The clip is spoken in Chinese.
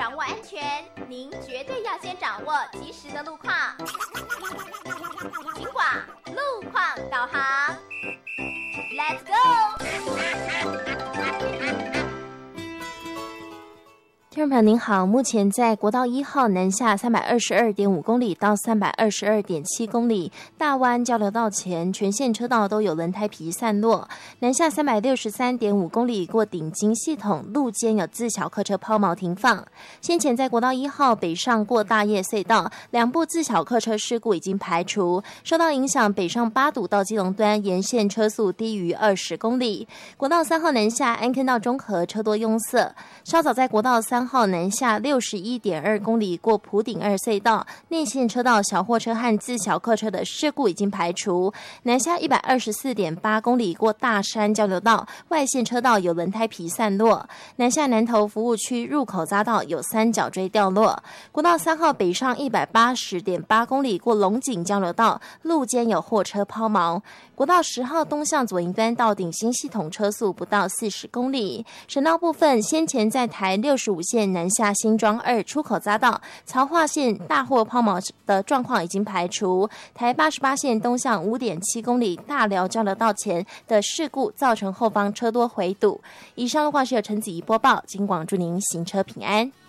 掌握安全，您绝对要先掌握及时的路况。警广路况导航 ，Let's go！ 听众朋友您好，目前在国道1号南下322.5公里到322.7公里大湾交流道前，全线车道都有轮胎皮散落。南下363.5公里过顶金系统，路肩有自小客车抛锚停放。先前在国道1号北上过大叶隧道，两部自小客车事故已经排除。受到影响，北上八堵到基隆端沿线车速低于20公里。国道3号南下安坑到中和车多拥塞。稍早在国道3号南下61.2公里过埔顶2隧道，内线车道小货车和自小客车的事故已经排除。南下124.8公里过大山交流道，外线车道有轮胎皮散落。南下南投服务区入口匝道有三角锥掉落。国道3号北上180.8公里过龙井交流道，路肩有货车抛锚。国道10号东向左营端到顶新系统车速不到40公里。省道部分，先前在台65线南下新庄2出口匝道曹化线大货抛锚的状况已经排除。台88线东向5.7公里大寮交流道前的事故造成后方车多回堵。以上路况是由陈子怡播报，警广祝您行车平安。